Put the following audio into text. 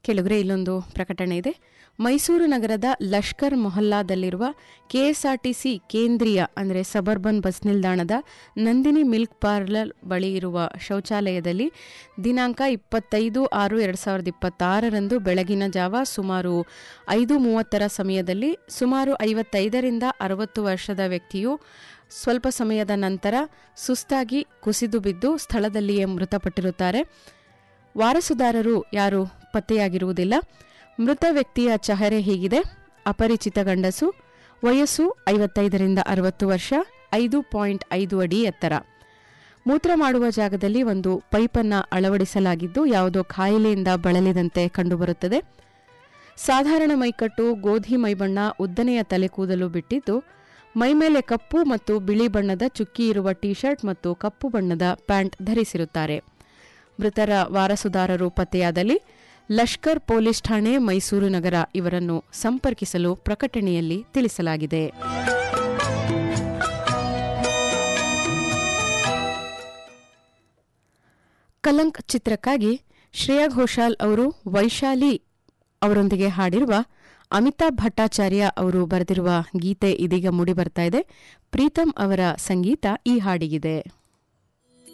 ಕೆಳಗರೆ ಇಲ್ಲೊಂದು ಪ್ರಕಟಣೆ ಇದೆ. ಮೈಸೂರು ನಗರದ ಲಷ್ಕರ್ ಮೊಹಲ್ಲಾದಲ್ಲಿರುವ ಕೆಎಸ್ಆರ್ಟಿಸಿ ಕೇಂದ್ರೀಯ ಅಂದರೆ ಸಬರ್ಬನ್ ಬಸ್ ನಿಲ್ದಾಣದ ನಂದಿನಿ ಮಿಲ್ಕ್ ಪಾರ್ಲರ್ ಬಳಿ ಇರುವ ಶೌಚಾಲಯದಲ್ಲಿ ದಿನಾಂಕ 25/6/2026 ಬೆಳಗಿನ ಜಾವ ಸುಮಾರು 5:30 ಸಮಯದಲ್ಲಿ ಸುಮಾರು 55ರಿಂದ 60 ವರ್ಷದ ವ್ಯಕ್ತಿಯು ಸ್ವಲ್ಪ ಸಮಯದ ನಂತರ ಸುಸ್ತಾಗಿ ಕುಸಿದು ಬಿದ್ದು ಸ್ಥಳದಲ್ಲಿಯೇ ಮೃತಪಟ್ಟಿರುತ್ತಾರೆ. ವಾರಸುದಾರರು ಯಾರು ಪತ್ತೆಯಾಗಿರುವುದಿಲ್ಲ. ಮೃತ ವ್ಯಕ್ತಿಯ ಚಹರೆ ಹೀಗಿದೆ: ಅಪರಿಚಿತ ಗಂಡಸು, ವಯಸ್ಸು 55ರಿಂದ 60 ವರ್ಷ, 5.5 ಅಡಿ ಎತ್ತರ. ಮೂತ್ರ ಮಾಡುವ ಜಾಗದಲ್ಲಿ ಒಂದು ಪೈಪನ್ನು ಅಳವಡಿಸಲಾಗಿದ್ದು ಯಾವುದೋ ಕಾಯಿಲೆಯಿಂದ ಬಳಲಿದಂತೆ ಕಂಡುಬರುತ್ತದೆ. ಸಾಧಾರಣ ಮೈಕಟ್ಟು, ಗೋಧಿ ಮೈಬಣ್ಣ, ಉದ್ದನೆಯ ತಲೆ ಕೂದಲು ಬಿಟ್ಟಿದ್ದು, ಮೈಮೇಲೆ ಕಪ್ಪು ಮತ್ತು ಬಿಳಿ ಬಣ್ಣದ ಚುಕ್ಕಿ ಇರುವ ಟೀ ಶರ್ಟ್ ಮತ್ತು ಕಪ್ಪು ಬಣ್ಣದ ಪ್ಯಾಂಟ್ ಧರಿಸಿರುತ್ತಾರೆ. ಮೃತರ ವಾರಸುದಾರರು ಪತ್ತೆಯಾದಲ್ಲಿ ಲಷ್ಕರ್ ಪೊಲೀಸ್ ಠಾಣೆ, ಮೈಸೂರು ನಗರ ಇವರನ್ನು ಸಂಪರ್ಕಿಸಲು ಪ್ರಕಟಣೆಯಲ್ಲಿ ತಿಳಿಸಲಾಗಿದೆ. ಕಲಂಕ್ ಚಿತ್ರಕ್ಕಾಗಿ ಶ್ರೇಯಾ ಘೋಷಾಲ್ ಅವರು ವೈಶಾಲಿ ಅವರೊಂದಿಗೆ ಹಾಡಿರುವ ಅಮಿತಾಬ್ ಭಟ್ಟಾಚಾರ್ಯ ಅವರು ಬರೆದಿರುವ ಗೀತೆ ಇದೀಗ ಮೂಡಿಬರ್ತಾ ಇದೆ. ಪ್ರೀತಮ್ ಅವರ ಸಂಗೀತ ಈ ಹಾಡಿಗಿದೆ.